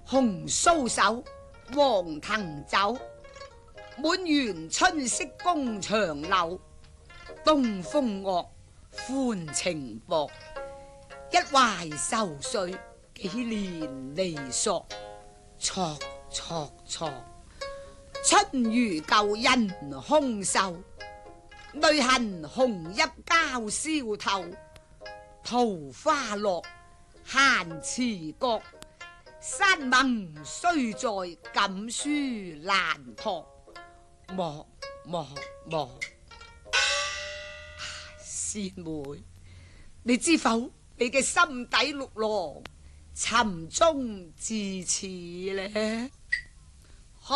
紅酥手，黃藤酒，滿園春色宮牆柳。東風樂，歡情薄，一懷愁緒，幾年離索。錯錯錯，春如舊人空瘦，淚痕紅泣交燒透。桃花落，閒池閣，山盟須在錦書難託。莫莫莫，師妹，你知否？你嘅心底綠浪，尋蹤至此呢？